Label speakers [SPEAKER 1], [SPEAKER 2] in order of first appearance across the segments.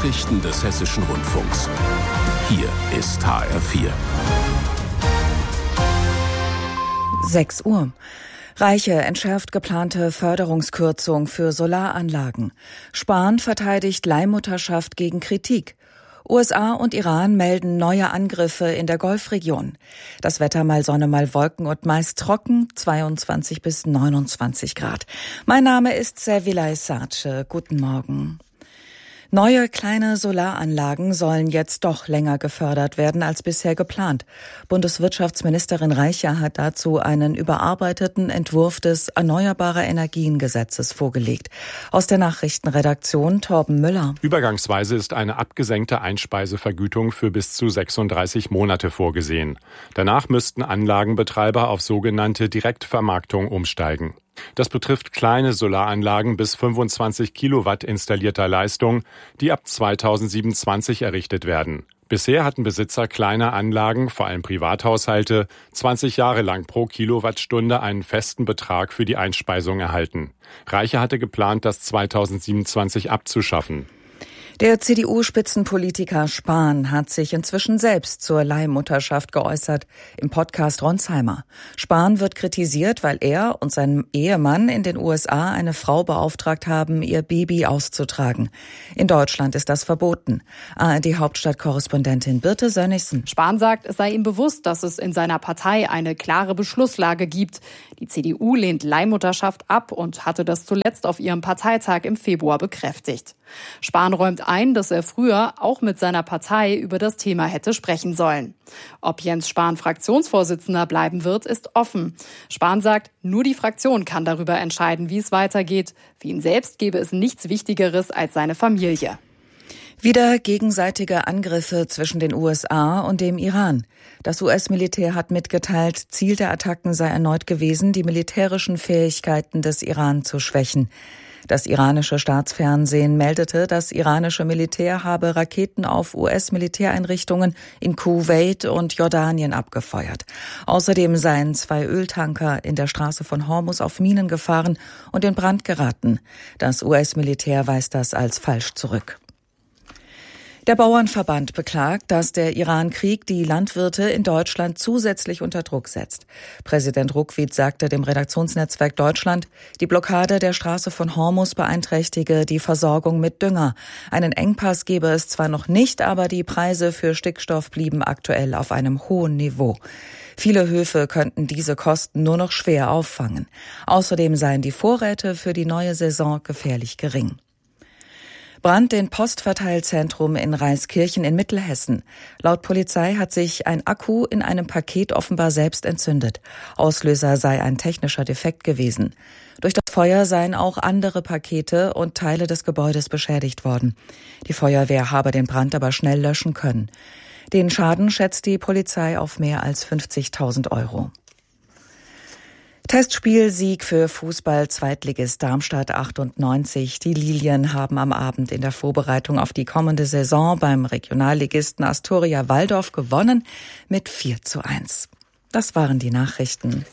[SPEAKER 1] Nachrichten des Hessischen Rundfunks. Hier ist HR4.
[SPEAKER 2] 6 Uhr. Reiche entschärft geplante Förderungskürzung für Solaranlagen. Spahn verteidigt Leihmutterschaft gegen Kritik. USA und Iran melden neue Angriffe in der Golfregion. Das Wetter mal Sonne, mal Wolken und meist trocken, 22 bis 29 Grad. Mein Name ist Servilay Sarce. Guten Morgen. Neue kleine Solaranlagen sollen jetzt doch länger gefördert werden als bisher geplant. Bundeswirtschaftsministerin Reiche hat dazu einen überarbeiteten Entwurf des Erneuerbare-Energien-Gesetzes vorgelegt. Aus der Nachrichtenredaktion Torben Müller.
[SPEAKER 3] Übergangsweise ist eine abgesenkte Einspeisevergütung für bis zu 36 Monate vorgesehen. Danach müssten Anlagenbetreiber auf sogenannte Direktvermarktung umsteigen. Das betrifft kleine Solaranlagen bis 25 Kilowatt installierter Leistung, die ab 2027 errichtet werden. Bisher hatten Besitzer kleiner Anlagen, vor allem Privathaushalte, 20 Jahre lang pro Kilowattstunde einen festen Betrag für die Einspeisung erhalten. Reiche hatte geplant, das 2027 abzuschaffen.
[SPEAKER 2] Der CDU-Spitzenpolitiker Spahn hat sich inzwischen selbst zur Leihmutterschaft geäußert im Podcast Ronsheimer. Spahn wird kritisiert, weil er und sein Ehemann in den USA eine Frau beauftragt haben, ihr Baby auszutragen. In Deutschland ist das verboten. ARD-Hauptstadtkorrespondentin Birte Sönnigsen.
[SPEAKER 4] Spahn sagt, es sei ihm bewusst, dass es in seiner Partei eine klare Beschlusslage gibt. Die CDU lehnt Leihmutterschaft ab und hatte das zuletzt auf ihrem Parteitag im Februar bekräftigt. Spahn räumt ein, dass er früher auch mit seiner Partei über das Thema hätte sprechen sollen. Ob Jens Spahn Fraktionsvorsitzender bleiben wird, ist offen. Spahn sagt, nur die Fraktion kann darüber entscheiden, wie es weitergeht. Für ihn selbst gäbe es nichts Wichtigeres als seine Familie.
[SPEAKER 2] Wieder gegenseitige Angriffe zwischen den USA und dem Iran. Das US-Militär hat mitgeteilt, Ziel der Attacken sei erneut gewesen, die militärischen Fähigkeiten des Iran zu schwächen. Das iranische Staatsfernsehen meldete, das iranische Militär habe Raketen auf US-Militäreinrichtungen in Kuwait und Jordanien abgefeuert. Außerdem seien 2 Öltanker in der Straße von Hormuz auf Minen gefahren und in Brand geraten. Das US-Militär weist das als falsch zurück. Der Bauernverband beklagt, dass der Iran-Krieg die Landwirte in Deutschland zusätzlich unter Druck setzt. Präsident Ruckwied sagte dem Redaktionsnetzwerk Deutschland, die Blockade der Straße von Hormuz beeinträchtige die Versorgung mit Dünger. Einen Engpass gebe es zwar noch nicht, aber die Preise für Stickstoff blieben aktuell auf einem hohen Niveau. Viele Höfe könnten diese Kosten nur noch schwer auffangen. Außerdem seien die Vorräte für die neue Saison gefährlich gering. Brand in Postverteilzentrum in Reiskirchen in Mittelhessen. Laut Polizei hat sich ein Akku in einem Paket offenbar selbst entzündet. Auslöser sei ein technischer Defekt gewesen. Durch das Feuer seien auch andere Pakete und Teile des Gebäudes beschädigt worden. Die Feuerwehr habe den Brand aber schnell löschen können. Den Schaden schätzt die Polizei auf mehr als 50.000 €. Testspielsieg für Fußball-Zweitligist Darmstadt 98. Die Lilien haben am Abend in der Vorbereitung auf die kommende Saison beim Regionalligisten Astoria Waldorf gewonnen mit 4:1. Das waren die Nachrichten.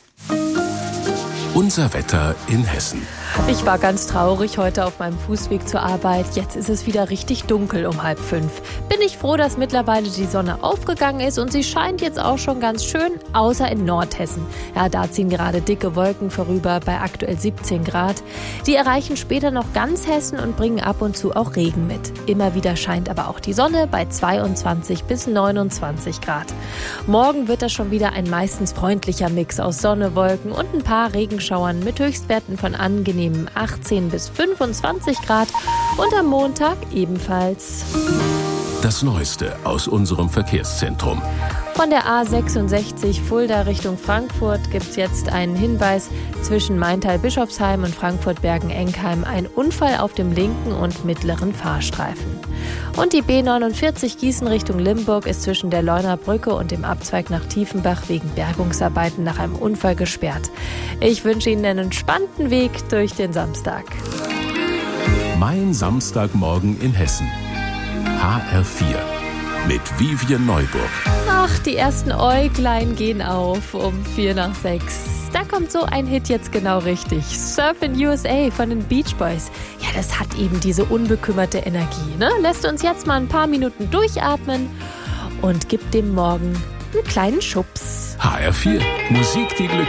[SPEAKER 1] Unser Wetter in Hessen.
[SPEAKER 5] Ich war ganz traurig heute auf meinem Fußweg zur Arbeit. Jetzt ist es wieder richtig dunkel um 4:30. Bin ich froh, dass mittlerweile die Sonne aufgegangen ist und sie scheint jetzt auch schon ganz schön, außer in Nordhessen. Ja, da ziehen gerade dicke Wolken vorüber bei aktuell 17 Grad. Die erreichen später noch ganz Hessen und bringen ab und zu auch Regen mit. Immer wieder scheint aber auch die Sonne bei 22 bis 29 Grad. Morgen wird das schon wieder ein meistens freundlicher Mix aus Sonne, Wolken und ein paar Regenschauern mit Höchstwerten von angenehmen 18 bis 25 Grad und am Montag ebenfalls.
[SPEAKER 1] Das Neueste aus unserem Verkehrszentrum.
[SPEAKER 5] Von der A66 Fulda Richtung Frankfurt gibt es jetzt einen Hinweis zwischen Maintal-Bischofsheim und Frankfurt-Bergen-Enkheim. Ein Unfall auf dem linken und mittleren Fahrstreifen. Und die B49 Gießen Richtung Limburg ist zwischen der Leuner Brücke und dem Abzweig nach Tiefenbach wegen Bergungsarbeiten nach einem Unfall gesperrt. Ich wünsche Ihnen einen entspannten Weg durch den Samstag.
[SPEAKER 1] Mein Samstagmorgen in Hessen. HR4 mit Vivian Neuburg.
[SPEAKER 5] Ach, die ersten Äuglein gehen auf um 5:45. Da kommt so ein Hit jetzt genau richtig. Surf in USA von den Beach Boys. Ja, das hat eben diese unbekümmerte Energie, ne? Lässt uns jetzt mal ein paar Minuten durchatmen und gibt dem Morgen einen kleinen Schubs.
[SPEAKER 1] HR4, Musik, die Glück